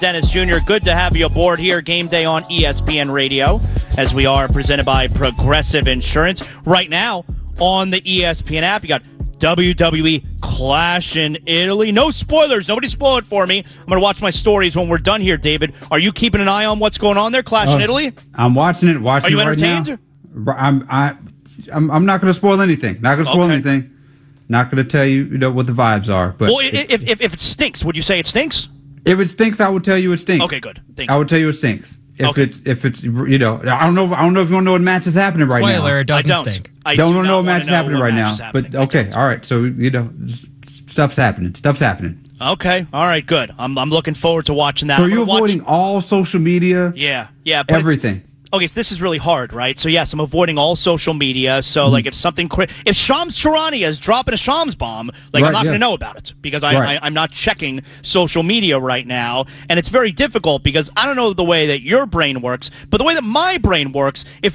Dennis Jr., good to have you aboard here. Game day on ESPN Radio, as we are presented by Progressive Insurance. Right now on the ESPN app, you got WWE Clash in Italy. No spoilers. Nobody spoil it for me. I'm going to watch my stories when we're done here, David. Are you keeping an eye on what's going on there, Clash in Italy? I'm watching it. Are you right entertained? Now. I'm not going to spoil anything. Not going to spoil anything. Not going to tell you, what the vibes are. But well, if it stinks, would you say it stinks? If it stinks, I would tell you it stinks. Okay, good. Thank you. I would tell you it stinks. If it's I don't know if you want to know what match is happening right now. Spoiler, it doesn't stink. I don't know what match is happening right now. But okay, all right. So stuff's happening. Okay, all right, good. I'm looking forward to watching that. So you're avoiding all social media? Yeah, but everything. Okay, so this is really hard, right? So yes, I'm avoiding all social media. So like if Shams Charania is dropping a Shams bomb, I'm not going to know about it because I'm not checking social media right now. And it's very difficult because I don't know the way that your brain works, but the way that my brain works, if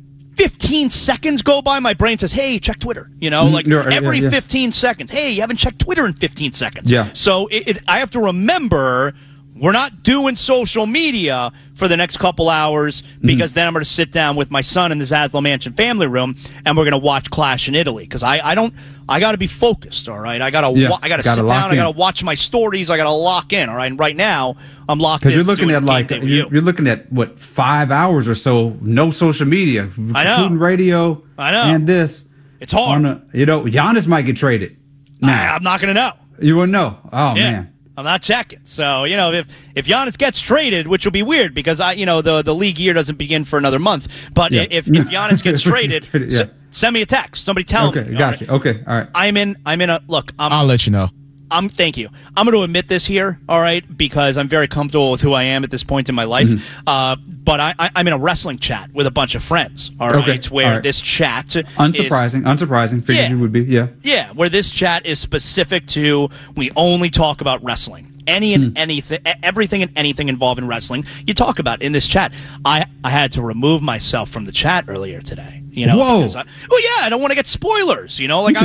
15 seconds go by, my brain says, hey, check Twitter. Every 15 seconds. Hey, you haven't checked Twitter in 15 seconds. Yeah. So I have to remember we're not doing social media for the next couple hours because then I'm going to sit down with my son in the Zaslow Mansion family room and we're going to watch Clash in Italy because I got to be focused, all right? I got to sit down, I got to watch my stories, I got to lock in, all right? And right now, I'm locked in. Because you're looking at what, 5 hours or so, no social media, including radio, and this. It's hard. Giannis might get traded. I'm not going to know. You wouldn't know. Oh, man. I'm not checking. So, if Giannis gets traded, which will be weird because the league year doesn't begin for another month. But if Giannis gets traded, send me a text. Somebody tell me. Okay, gotcha. Right? Okay, all right. I'm in a look. I'll let you know. Thank you. I'm going to admit this here, all right, because I'm very comfortable with who I am at this point in my life. But I'm in a wrestling chat with a bunch of friends, all right, where this chat Unsurprising. Figured you would be, Yeah, where this chat is specific to we only talk about wrestling. Everything and anything involving wrestling, you talk about in this chat. I had to remove myself from the chat earlier today. Whoa! I don't want to get spoilers.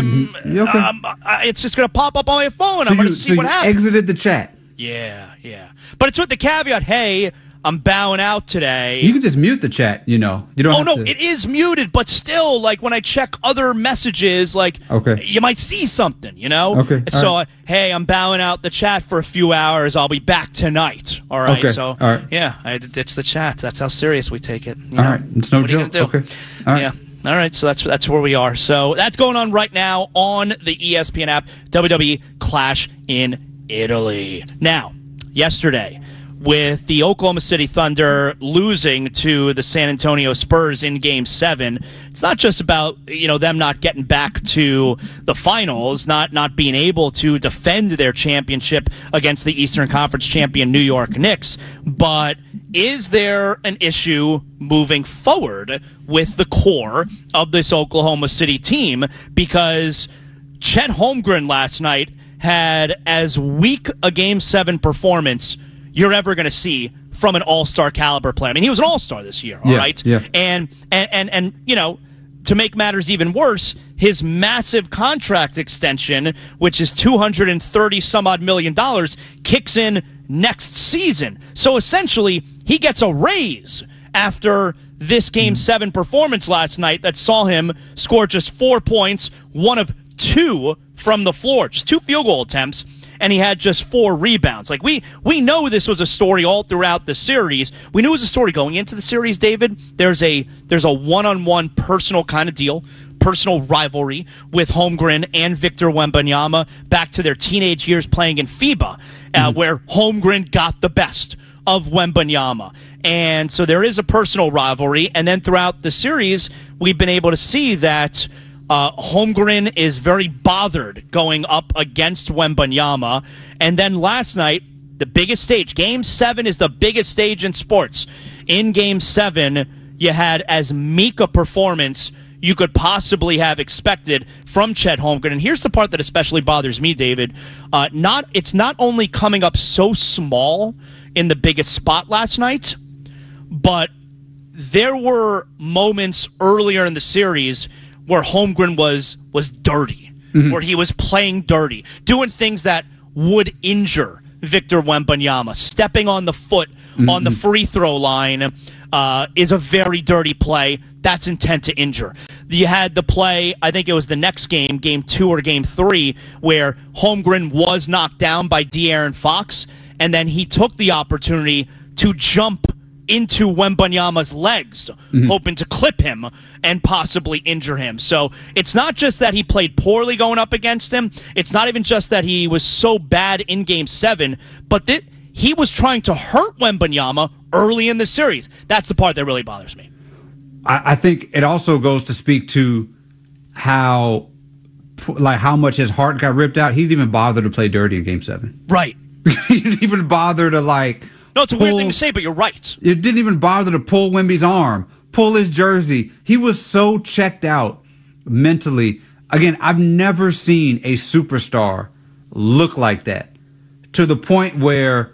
It's just going to pop up on my phone. I'm going to see what happens. Exited the chat. Yeah. But it's with the caveat. Hey, I'm bowing out today. You can just mute the chat. You don't. It is muted, but still, when I check other messages, you might see something. Okay. So, hey, I'm bowing out the chat for a few hours. I'll be back tonight. All right. Okay. So, all right. Yeah, I had to ditch the chat. That's how serious we take it. All right. It's no joke. Okay. All right. Yeah. All right, so that's where we are. So that's going on right now on the ESPN app, WWE Clash in Italy. Now, yesterday, with the Oklahoma City Thunder losing to the San Antonio Spurs in Game 7, it's not just about them not getting back to the finals, not being able to defend their championship against the Eastern Conference champion New York Knicks, but is there an issue moving forward with the core of this Oklahoma City team? Because Chet Holmgren last night had as weak a Game 7 performance you're ever going to see from an all-star caliber player. I mean, he was an all-star this year, all right? Yeah. And to make matters even worse, his massive contract extension, which is $230-some-odd million, kicks in next season. So essentially, he gets a raise after this Game 7 performance last night that saw him score just 4 points, 1 of 2 from the floor, just 2 field goal attempts, and he had just 4 rebounds. We know this was a story all throughout the series. We knew it was a story going into the series, David. There's a one-on-one personal kind of deal, personal rivalry with Holmgren and Victor Wembanyama back to their teenage years playing in FIBA, where Holmgren got the best of Wembanyama. And so there is a personal rivalry. And then throughout the series, we've been able to see that Holmgren is very bothered going up against Wembanyama. And then last night, the biggest stage, Game 7 is the biggest stage in sports. In Game 7, you had as meek a performance you could possibly have expected from Chet Holmgren. And here's the part that especially bothers me, David. It's not only coming up so small in the biggest spot last night, but there were moments earlier in the series where Holmgren was dirty, where he was playing dirty, doing things that would injure Victor Wembanyama. Stepping on the foot on the free throw line is a very dirty play. That's intent to injure. You had the play, I think it was the next game, game 2 or game 3, where Holmgren was knocked down by De'Aaron Fox, and then he took the opportunity to jump into Wembanyama's legs, hoping to clip him and possibly injure him. So it's not just that he played poorly going up against him. It's not even just that he was so bad in Game 7, but that he was trying to hurt Wembanyama early in the series. That's the part that really bothers me. I think it also goes to speak to how much his heart got ripped out. He didn't even bother to play dirty in Game 7. Right. He didn't even bother to No, it's a weird thing to say, but you're right. It didn't even bother to pull Wemby's arm, pull his jersey. He was so checked out mentally. Again, I've never seen a superstar look like that, to the point where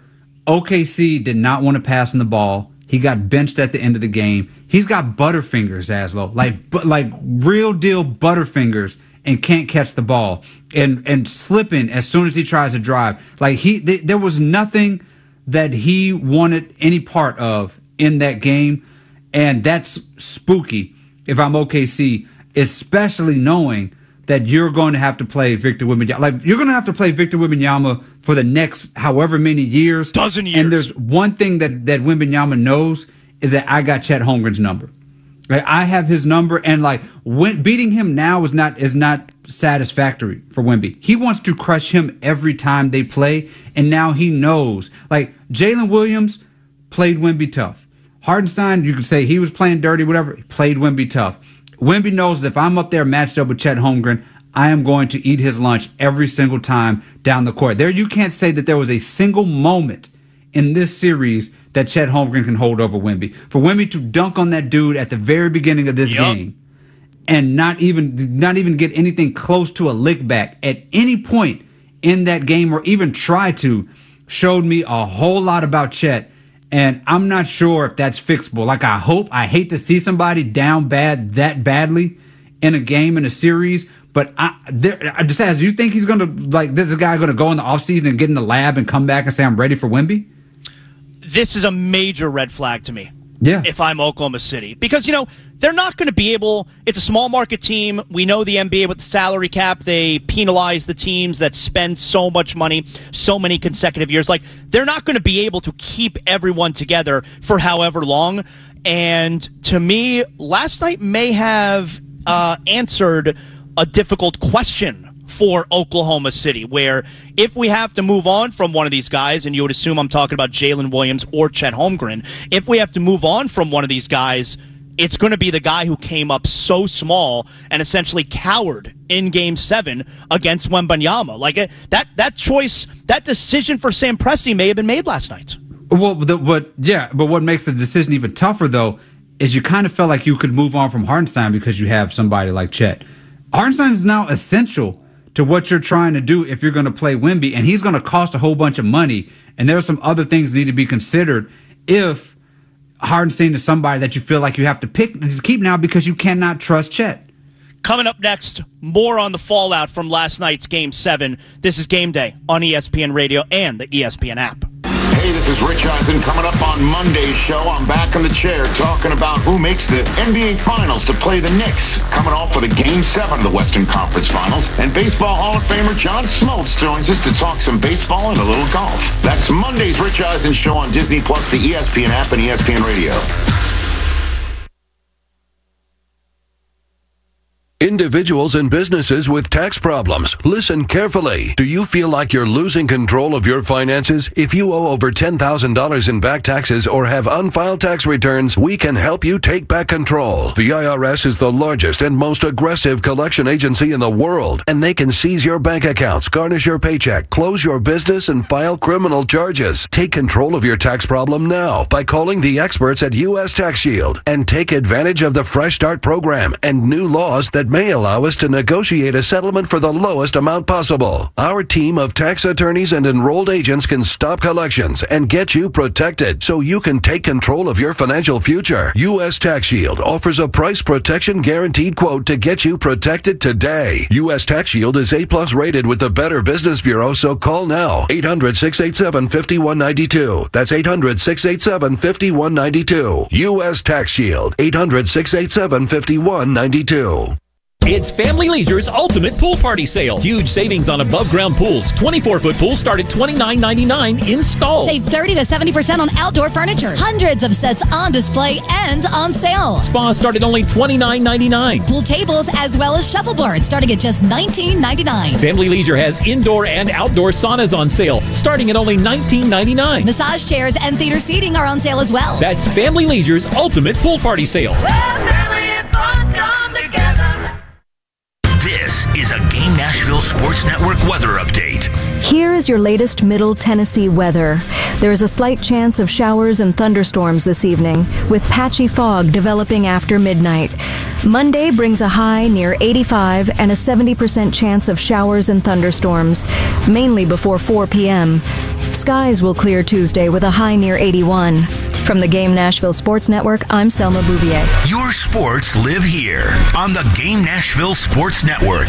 OKC did not want to pass him the ball. He got benched at the end of the game. He's got butterfingers, Zaslow, like real deal butterfingers, and can't catch the ball and slipping as soon as he tries to drive. There was nothing that he wanted any part of in that game, and that's spooky if I'm OKC, especially knowing that you're going to have to play Victor Wembanyama. You're going to have to play Victor Wembanyama for the next however many years. Dozen years. And there's one thing that Wembanyama knows is that I got Chet Holmgren's number. I have his number, and beating him now is not satisfactory for Wemby. He wants to crush him every time they play, and now he knows. Jalen Williams played Wemby tough. Hartenstein, you could say he was playing dirty, whatever. He played Wemby tough. Wemby knows that if I'm up there matched up with Chet Holmgren, I am going to eat his lunch every single time down the court. You can't say that there was a single moment in this series that Chet Holmgren can hold over Wemby. For Wemby to dunk on that dude at the very beginning of this game and not even get anything close to a lick back at any point in that game, or even try to, showed me a whole lot about Chet. And I'm not sure if that's fixable. I hate to see somebody down that badly in a game, in a series. But I just ask, do you think he's going to, this guy going to go in the offseason and get in the lab and come back and say, I'm ready for Wemby? This is a major red flag to me. Yeah. If I'm Oklahoma City. Because, they're not going to be able, it's a small market team. We know the NBA with the salary cap, they penalize the teams that spend so much money, so many consecutive years. They're not going to be able to keep everyone together for however long. And to me, last night may have answered a difficult question for Oklahoma City, where if we have to move on from one of these guys, and you would assume I'm talking about Jalen Williams or Chet Holmgren, if we have to move on from one of these guys, it's going to be the guy who came up so small and essentially cowered in Game 7 against Wembanyama. That choice, that decision for Sam Presti may have been made last night. Well, but what makes the decision even tougher, though, is you kind of felt like you could move on from Hartenstein because you have somebody like Chet. Hartenstein is now essential to what you're trying to do if you're going to play Wemby, and he's going to cost a whole bunch of money, and there are some other things that need to be considered if Hartenstein is somebody that you feel like you have to keep now because you cannot trust Chet. Coming up next, more on the fallout from last night's Game 7. This is Game Day on ESPN Radio and the ESPN app. Hey, this is Rich Eisen. Coming up on Monday's show, I'm back in the chair talking about who makes the NBA Finals to play the Knicks. Coming off with a Game 7 of the Western Conference Finals. And Baseball Hall of Famer John Smoltz joins us to talk some baseball and a little golf. That's Monday's Rich Eisen show on Disney+, the ESPN app, and ESPN Radio. Individuals and businesses with tax problems, listen carefully. Do you feel like you're losing control of your finances? If you owe over $10,000 in back taxes or have unfiled tax returns, we can help you take back control. The IRS is the largest and most aggressive collection agency in the world, and they can seize your bank accounts, garnish your paycheck, close your business, and file criminal charges. Take control of your tax problem now by calling the experts at U.S. Tax Shield and take advantage of the Fresh Start program and new laws that may allow us to negotiate a settlement for the lowest amount possible. Our team of tax attorneys and enrolled agents can stop collections and get you protected so you can take control of your financial future. U.S. Tax Shield offers a price protection guaranteed quote to get you protected today. U.S. Tax Shield is A+ rated with the Better Business Bureau, so call now. 800-687-5192. That's 800-687-5192. U.S. Tax Shield. 800-687-5192. It's Family Leisure's Ultimate Pool Party Sale. Huge savings on above-ground pools. 24-foot pools start at $29.99 installed. Save 30 to 70% on outdoor furniture. Hundreds of sets on display and on sale. Spas start at only $29.99. Pool tables as well as shuffleboards starting at just $19.99. Family Leisure has indoor and outdoor saunas on sale starting at only $19.99. Massage chairs and theater seating are on sale as well. That's Family Leisure's Ultimate Pool Party Sale. Well, family and fun come together. This is a Game Nashville Sports Network weather update. Here is your latest Middle Tennessee weather. There is a slight chance of showers and thunderstorms this evening, with patchy fog developing after midnight. Monday brings a high near 85 and a 70% chance of showers and thunderstorms, mainly before 4 p.m. Skies will clear Tuesday with a high near 81. From the Game Nashville Sports Network, I'm Selma Bouvier. Your sports live here on the Game Nashville Sports Network.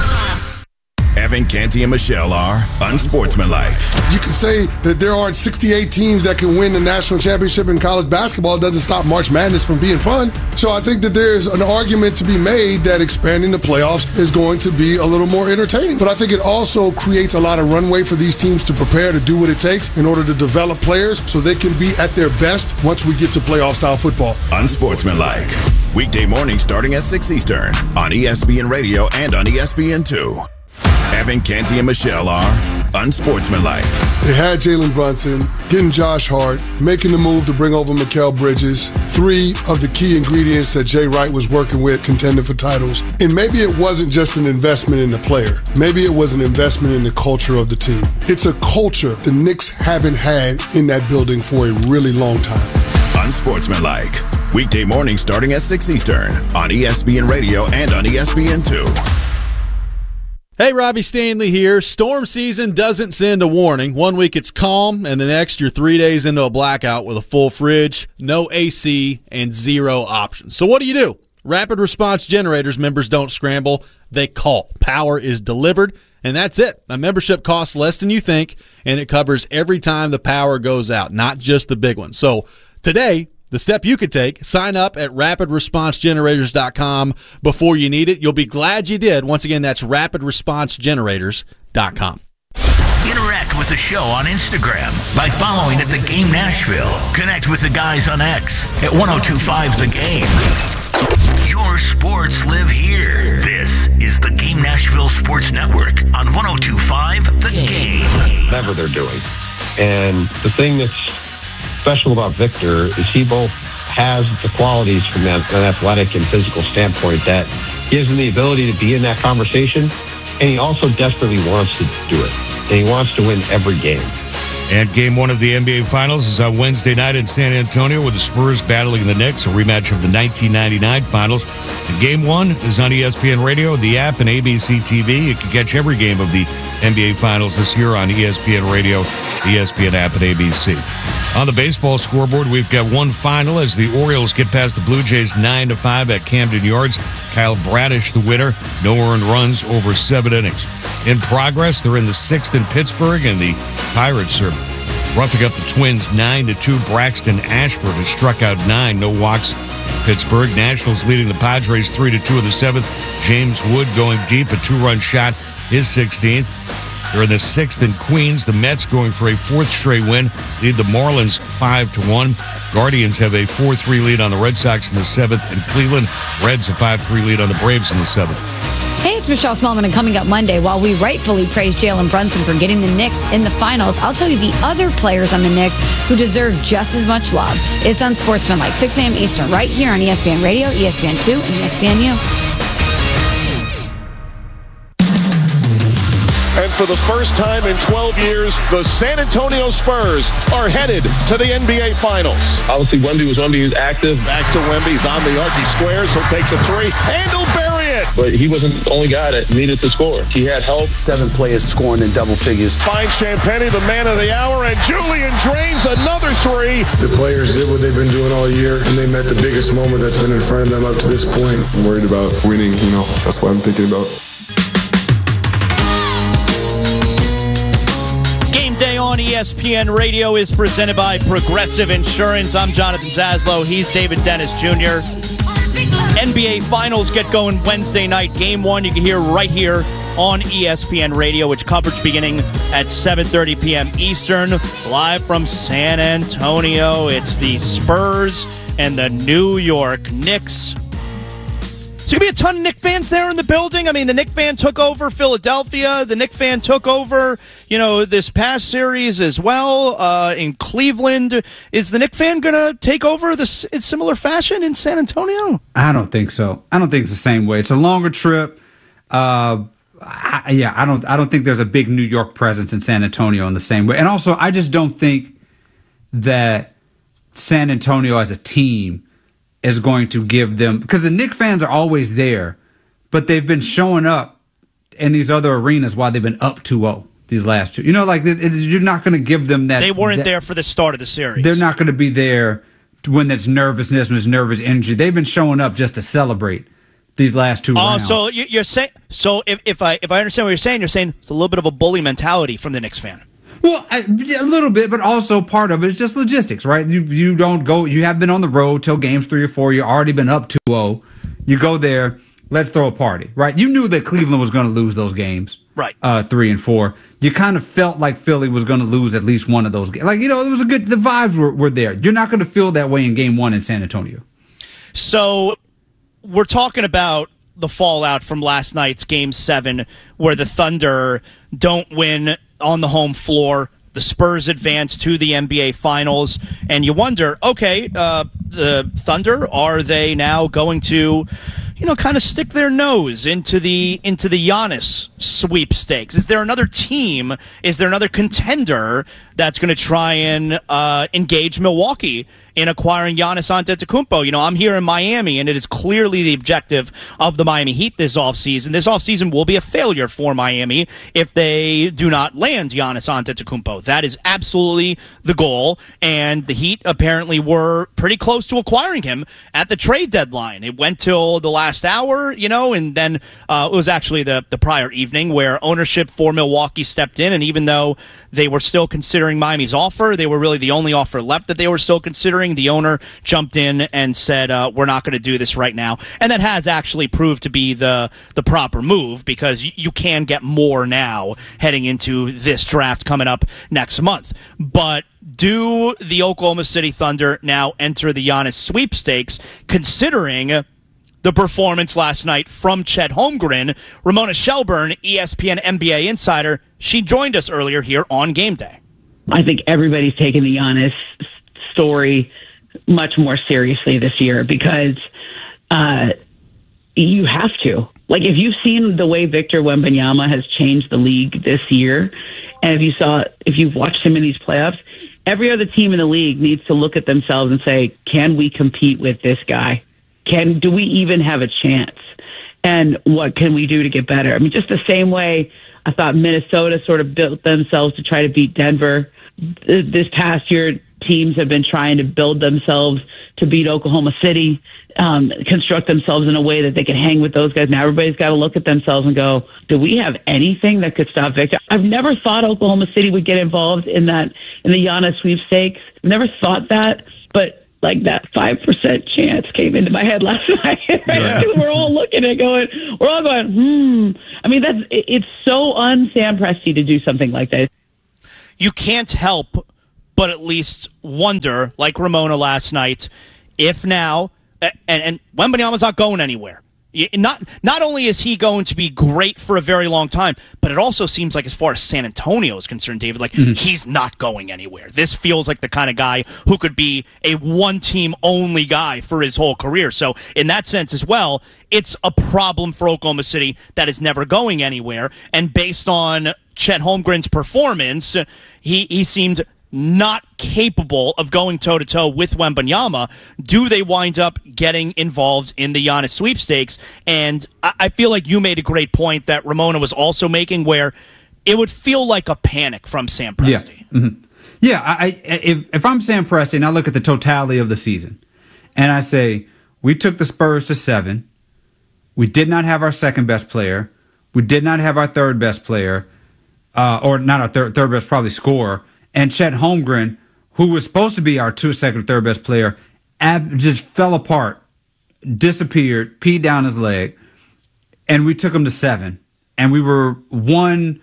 Evan, Canty, and Michelle are unsportsmanlike. You can say that there aren't 68 teams that can win the national championship in college basketball. It doesn't stop March Madness from being fun. So I think that there's an argument to be made that expanding the playoffs is going to be a little more entertaining. But I think it also creates a lot of runway for these teams to prepare to do what it takes in order to develop players so they can be at their best once we get to playoff-style football. Unsportsmanlike. Weekday morning starting at 6 Eastern on ESPN Radio and on ESPN2. Evan, Canty, and Michelle are unsportsmanlike. They had Jalen Brunson, getting Josh Hart, making the move to bring over Mikal Bridges, 3 of the key ingredients that Jay Wright was working with, contending for titles. And maybe it wasn't just an investment in the player. Maybe it was an investment in the culture of the team. It's a culture the Knicks haven't had in that building for a really long time. Unsportsmanlike. Weekday morning starting at 6 Eastern on ESPN Radio and on ESPN2. Hey, Robbie Stanley here. Storm season doesn't send a warning. 1 week it's calm, and the next you're 3 days into a blackout with a full fridge, no AC, and 0 options. So what do? Rapid Response Generators members don't scramble. They call. Power is delivered, and that's it. A membership costs less than you think, and it covers every time the power goes out, not just the big ones. So today, the step you could take, sign up at rapidresponsegenerators.com before you need it. You'll be glad you did. Once again, that's rapidresponsegenerators.com. Interact with the show on Instagram by following at The Game Nashville. Connect with the guys on X at 1025 The Game. Your sports live here. This is the Game Nashville Sports Network on 1025 The Game. Whatever they're doing. And the thing that's special about Victor is he both has the qualities from an athletic and physical standpoint that gives him the ability to be in that conversation, and he also desperately wants to do it, and he wants to win every game. And game 1 of the NBA Finals is on Wednesday night in San Antonio with the Spurs battling the Knicks, a rematch of the 1999 Finals. And game 1 is on ESPN Radio, the app, and ABC TV. You can catch every game of the NBA Finals this year on ESPN Radio, the ESPN app, and ABC. On the baseball scoreboard, we've got one final as the Orioles get past the Blue Jays 9-5 at Camden Yards. Kyle Bradish, the winner, no earned runs over 7 innings. In progress, they're in the 6th in Pittsburgh, and the Pirates are roughing up the Twins 9-2. Braxton Ashford has struck out 9, no walks. Pittsburgh. Nationals leading the Padres 3-2 in the 7th. James Wood going deep, a 2-run shot, his 16th. They're in the 6th in Queens. The Mets going for a 4th straight win. Lead the Marlins 5-1. Guardians have a 4-3 lead on the Red Sox in the 7th. And Cleveland Reds a 5-3 lead on the Braves in the 7th. Hey, it's Michelle Smallman, and coming up Monday, while we rightfully praise Jalen Brunson for getting the Knicks in the finals, I'll tell you the other players on the Knicks who deserve just as much love. It's Unsportsmanlike, 6 a.m. Eastern, right here on ESPN Radio, ESPN2, and ESPNU. And for the first time in 12 years, the San Antonio Spurs are headed to the NBA Finals. Obviously, Wemby was active. Back to Wemby. He's on the arc. He squares. He'll take the 3. And he'll bury it. but he wasn't the only guy that needed to score. He had help. 7 players scoring in double figures. Finds Champagnie, the man of the hour, and Julian drains another 3. The players did what they've been doing all year, and they met the biggest moment that's been in front of them up to this point. I'm worried about winning, that's what I'm thinking about. Game Day on ESPN Radio is presented by Progressive Insurance. I'm Jonathan Zaslow. He's David Dennis Jr. NBA Finals get going Wednesday night. Game 1 you can hear right here on ESPN Radio, which coverage beginning at 7:30 p.m. Eastern. Live from San Antonio, it's the Spurs and the New York Knicks. There's going to be a ton of Knicks fans there in the building. I mean, the Knicks fan took over Philadelphia. The Knicks fan took over, this past series as well in Cleveland. Is the Knicks fan going to take over this in similar fashion in San Antonio? I don't think so. I don't think it's the same way. It's a longer trip. I don't think there's a big New York presence in San Antonio in the same way. And also, I just don't think that San Antonio as a team is going to give them, because the Knicks fans are always there, but they've been showing up in these other arenas while they've been up 2-0 these last two. You're not going to give them that. They weren't there for the start of the series. They're not going to be there when there's nervousness, when there's nervous energy. They've been showing up just to celebrate these last 2 rounds. So you're saying, if I understand what you're saying it's a little bit of a bully mentality from the Knicks fan. Well, a little bit, but also part of it is just logistics, right? You don't go. You have been on the road till games 3 or 4. You've already been up 2-0. You go there. Let's throw a party, right? You knew that Cleveland was going to lose those games, right? 3 and 4. You kind of felt like Philly was going to lose at least one of those games. It was a good. The vibes were there. You're not going to feel that way in Game 1 in San Antonio. So we're talking about the fallout from last night's Game 7, where the Thunder don't win on the home floor. The Spurs advance to the NBA Finals, and you wonder, okay, the Thunder, are they now going to, kind of stick their nose into the Giannis sweepstakes? Is there another team? Is there another contender that's going to try and engage Milwaukee in acquiring Giannis Antetokounmpo? I'm here in Miami, and it is clearly the objective of the Miami Heat this offseason. This offseason will be a failure for Miami if they do not land Giannis Antetokounmpo. That is absolutely the goal, and the Heat apparently were pretty close to acquiring him at the trade deadline. It went till the last hour, and then it was actually the prior evening where ownership for Milwaukee stepped in, and even though they were still considering Miami's offer, they were really the only offer left that they were still considering. The owner jumped in and said, we're not going to do this right now. And that has actually proved to be the proper move, because you can get more now heading into this draft coming up next month. But do the Oklahoma City Thunder now enter the Giannis sweepstakes, considering the performance last night from Chet Holmgren? Ramona Shelburne, ESPN NBA insider, she joined us earlier here on Game Day. I think everybody's taking the Giannis story much more seriously this year, because you have to. If you've seen the way Victor Wembanyama has changed the league this year, and if you've watched him in these playoffs, every other team in the league needs to look at themselves and say, can we compete with this guy? Do we even have a chance? And what can we do to get better? I mean, just the same way I thought Minnesota sort of built themselves to try to beat Denver. This past year, teams have been trying to build themselves to beat Oklahoma City, construct themselves in a way that they can hang with those guys. Now everybody's got to look at themselves and go, do we have anything that could stop Victor? I've never thought Oklahoma City would get involved in the Giannis sweepstakes. I've never thought that, but that 5% chance came into my head last night. Yeah. We're all looking at it going, I mean, it's so un-Sam Presti to do something like that. You can't help but at least wonder, like Ramona last night, if now, and Wembanyama's not going anywhere. Not only is he going to be great for a very long time, but it also seems like, as far as San Antonio is concerned, David, he's not going anywhere. This feels like the kind of guy who could be a one-team only guy for his whole career. So in that sense as well, it's a problem for Oklahoma City that is never going anywhere. And based on Chet Holmgren's performance, he seemed not capable of going toe-to-toe with Wembanyama, do they wind up getting involved in the Giannis sweepstakes? And I feel like you made a great point that Ramona was also making, where it would feel like a panic from Sam Presti. Yeah, yeah. If I'm Sam Presti and I look at the totality of the season, and I say, we took the Spurs to 7, we did not have our second best player, we did not have our third best player, or not our third best probably scorer, and Chet Holmgren, who was supposed to be our second or third best player, just fell apart, disappeared, peed down his leg, and we took him to 7. And we were one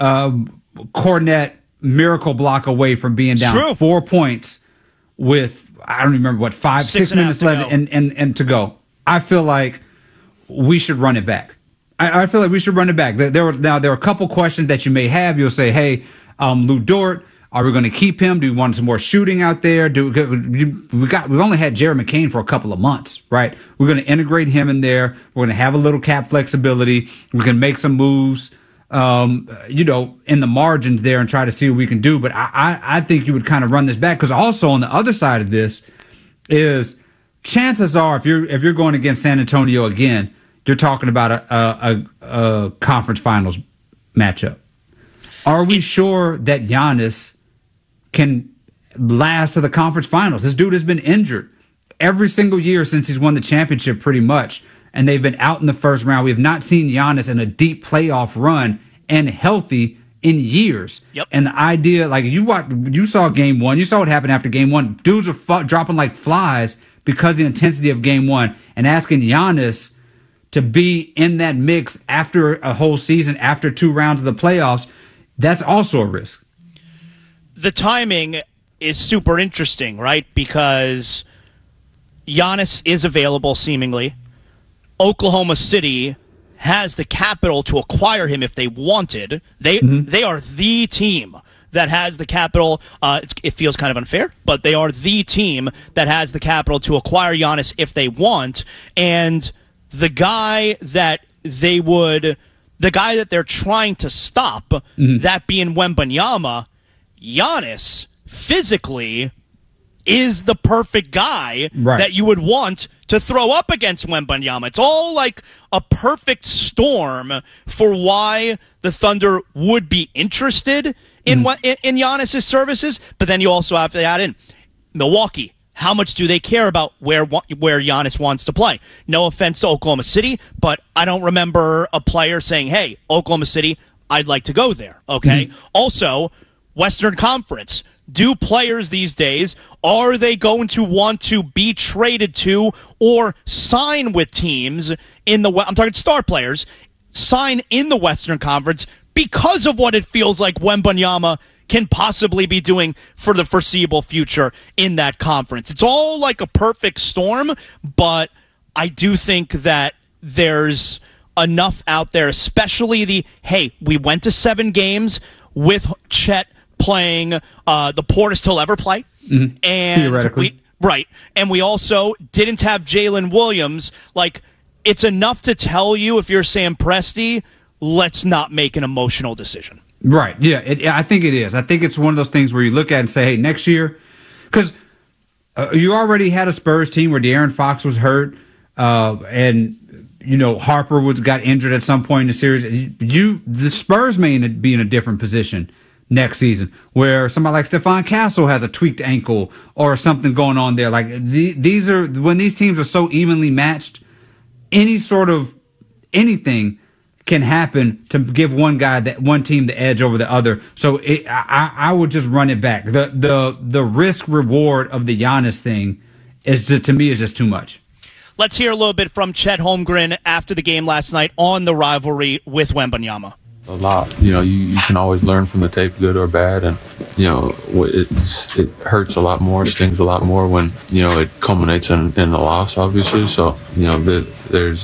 Cornet miracle block away from being down 4 points with, I don't remember what, 6 minutes left and to go. I feel like we should run it back. I feel like we should run it back. There are a couple questions that you may have. You'll say, hey, Lou Dort, are we going to keep him? Do we want some more shooting out there? We've only had Jared McCain for a couple of months, right? We're going to integrate him in there. We're going to have a little cap flexibility. We can make some moves, in the margins there and try to see what we can do. But I think you would kind of run this back, because also on the other side of this is chances are if you're going against San Antonio again, you're talking about a conference finals matchup. Are we sure that Giannis can last to the conference finals? This dude has been injured every single year since he's won the championship pretty much, and they've been out in the first round. We have not seen Giannis in a deep playoff run and healthy in years. Yep. And the idea, like you saw game 1, you saw what happened after game 1. Dudes are dropping like flies because of the intensity of game 1, and asking Giannis to be in that mix after a whole season, after 2 rounds of the playoffs, that's also a risk. The timing is super interesting, right? Because Giannis is available, seemingly. Oklahoma City has the capital to acquire him if they wanted. They are the team that has the capital. It feels kind of unfair, but they are the team that has the capital to acquire Giannis if they want. And the guy that they're trying to stop, that being Wembanyama, Giannis physically is the perfect guy that you would want to throw up against Wembanyama. It's all like a perfect storm for why the Thunder would be interested in Giannis' services. But then you also have to add in Milwaukee. How much do they care about where Giannis wants to play? No offense to Oklahoma City, but I don't remember a player saying, hey, Oklahoma City, I'd like to go there. Okay. Also, Western Conference. Do players these days, are they going to want to be traded to or sign with teams in the I'm talking star players, sign in the Western Conference because of what it feels like Wembanyama can possibly be doing for the foreseeable future in that conference? It's all like a perfect storm, but I do think that there's enough out there, especially hey, we went to 7 games with Chet playing the Portis he'll ever play. And theoretically. And we also didn't have Jalen Williams. Like, it's enough to tell you, if you're Sam Presti, let's not make an emotional decision. Right. Yeah, I think it is. I think it's one of those things where you look at it and say, hey, next year, because you already had a Spurs team where De'Aaron Fox was hurt, and Harper got injured at some point in the series. The Spurs may be in a different position next season, where somebody like Stephon Castle has a tweaked ankle or something going on there. Like these are when these teams are so evenly matched, any sort of anything can happen to give one team the edge over the other. So I would just run it back. The risk reward of the Giannis thing to me is just too much. Let's hear a little bit from Chet Holmgren after the game last night on the rivalry with Wembanyama. A lot. You can always learn from the tape, good or bad, and it hurts a lot more, stings a lot more when it culminates in a loss, obviously. So there's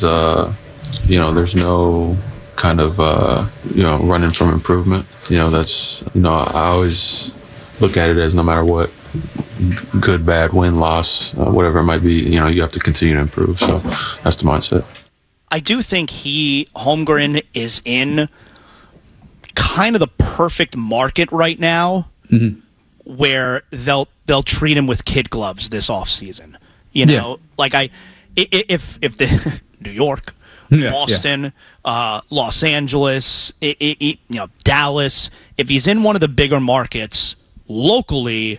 no kind of running from improvement. That's I always look at it as no matter what, good, bad, win, loss, whatever it might be, you have to continue to improve. So that's the mindset. I do think Holmgren is in kind of the perfect market right now where they'll treat him with kid gloves this offseason. You know, like if the New York, Boston, Los Angeles, Dallas, if he's in one of the bigger markets locally,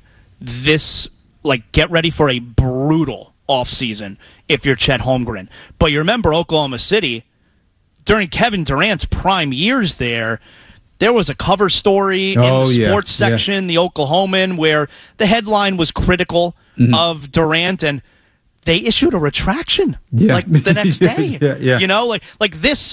get ready for a brutal offseason if you're Chet Holmgren. But you remember Oklahoma City, during Kevin Durant's prime years there was a cover story in the sports section, the Oklahoman, where the headline was critical of Durant, and they issued a retraction the next day. You know, like this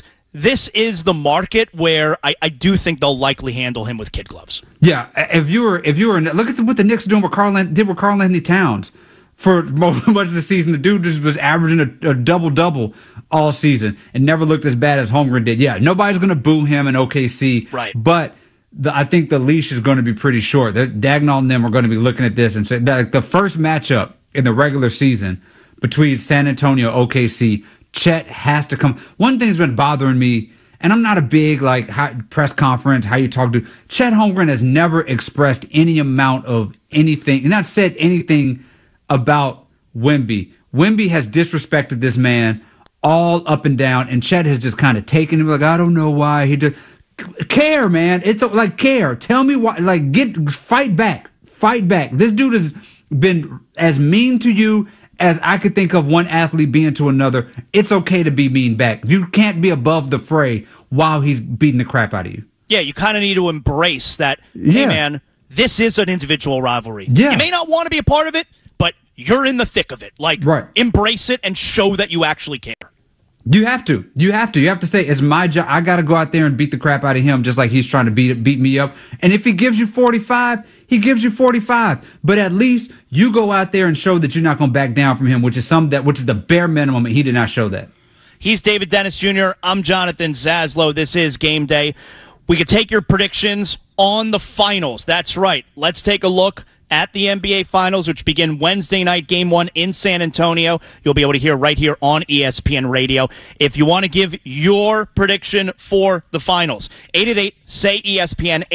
is the market where I do think they'll likely handle him with kid gloves. Yeah, if you were look at what the Knicks did with Karl Anthony Towns for much of the season. The dude just was averaging a double-double all season and never looked as bad as Holmgren did. Yeah, nobody's going to boo him in OKC, right? But I think the leash is going to be pretty short. Dagnall and them are going to be looking at this and say that the first matchup in the regular season between San Antonio and OKC, Chet has to come. One thing's been bothering me, and I'm not a big press conference, how you talk to Chet Holmgren has never expressed any amount of anything, not said anything about Wemby. Wemby has disrespected this man all up and down, and Chet has just kind of taken him I don't know why he just care, man. It's care. Tell me why. Fight back. This dude has been as mean to you as I could think of one athlete being to another. It's okay to be mean back. You can't be above the fray while he's beating the crap out of you. Yeah, you kind of need to embrace that, hey, man, this is an individual rivalry. Yeah. You may not want to be a part of it, but you're in the thick of it. Embrace it and show that you actually care. You have to. You have to say, it's my job. I got to go out there and beat the crap out of him just like he's trying to beat me up. And if he gives you 45, he gives you 45. But at least you go out there and show that you're not going to back down from him, which is the bare minimum, and he did not show that. He's David Dennis Jr. I'm Jonathan Zaslow. This is Game Day. We could take your predictions on the finals. That's right. Let's take a look at the NBA Finals, which begin Wednesday night, Game 1 in San Antonio. You'll be able to hear right here on ESPN Radio. If you want to give your prediction for the Finals, 888-SAY-ESPN,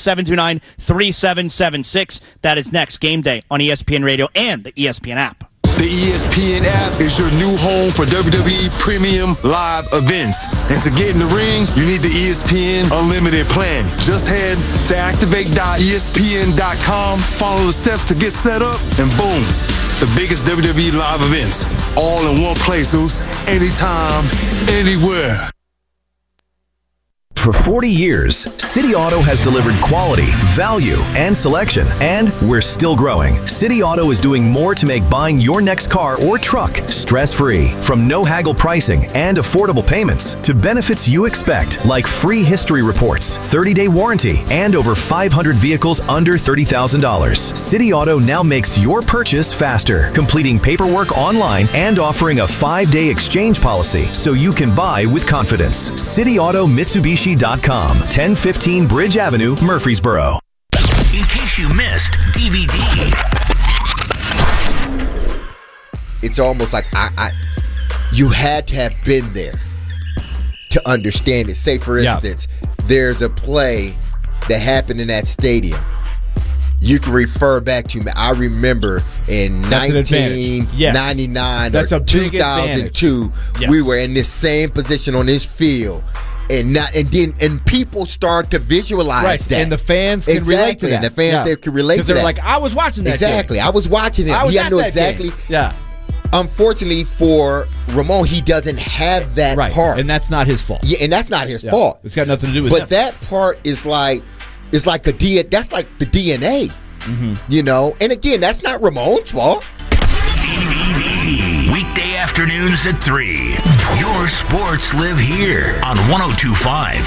888-729-3776. That is next, Game Day on ESPN Radio and the ESPN app. The ESPN app is your new home for WWE Premium Live events. And to get in the ring, you need the ESPN Unlimited plan. Just head to activate.espn.com, follow the steps to get set up, and boom, the biggest WWE live events. All in one place, Zeus. Anytime, anywhere. For 40 years, City Auto has delivered quality, value, and selection, and we're still growing. City Auto is doing more to make buying your next car or truck stress-free. From no-haggle pricing and affordable payments to benefits you expect, like free history reports, 30-day warranty, and over 500 vehicles under $30,000. City Auto now makes your purchase faster, completing paperwork online and offering a 5-day exchange policy so you can buy with confidence. City Auto Mitsubishi.com, 1015 Bridge Avenue, Murfreesboro. In case you missed DVD. It's almost like you had to have been there to understand it. Say, for instance, there's a play that happened in that stadium. You can refer back to me. I remember in 1999 or 2002, we were in this same position on this field. And people start to visualize that, and the fans can relate to that. And the fans they can relate to that because they're like, I was watching that. Exactly, game. I was watching it. I knew exactly. Game. Yeah. Unfortunately for Ramon, he doesn't have that part, and that's not his fault. Yeah, and that's not his fault. It's got nothing to do with. But that part is like, that's like the DNA. Mm-hmm. You know, and again, that's not Ramon's fault. Weekday afternoons at 3. Your sports live here on 102.5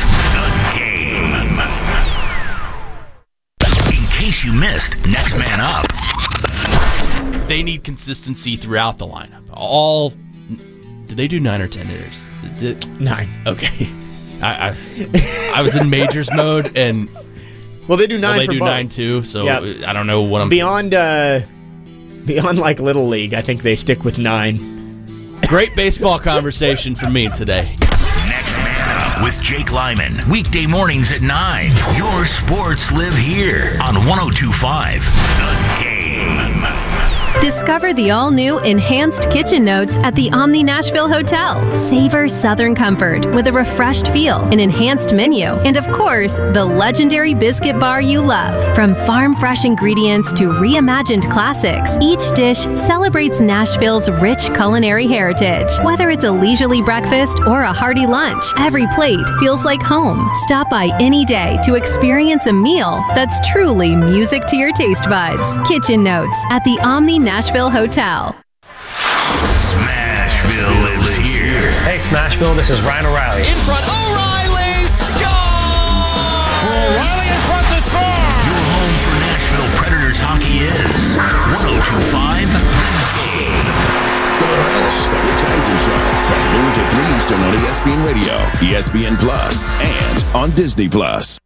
The Game. In case you missed Next Man Up. They need consistency throughout the lineup. Did they do 9 or 10 hitters? 9. Okay. I was in majors mode, and well, they do 9 they for do both. 9 too, so I don't know what I'm beyond like Little League. I think they stick with 9. Great baseball conversation for me today. Next Man Up with Jake Lyman. Weekday mornings at 9. Your sports live here on 102.5 The Game. Discover the all-new Enhanced Kitchen Notes at the Omni Nashville Hotel. Savor Southern comfort with a refreshed feel, an enhanced menu, and of course, the legendary biscuit bar you love. From farm-fresh ingredients to reimagined classics, each dish celebrates Nashville's rich culinary heritage. Whether it's a leisurely breakfast or a hearty lunch, every plate feels like home. Stop by any day to experience a meal that's truly music to your taste buds. Kitchen Notes at the Omni Nashville Hotel. Smashville lives here. Hey, Smashville, this is Ryan O'Reilly. In front, O'Reilly! Score! For O'Reilly in front to score! Your home for Nashville Predators hockey is 102.5 The Game. The Rich Eisen Show from noon to 3 Eastern on ESPN Radio, ESPN Plus, and on Disney Plus.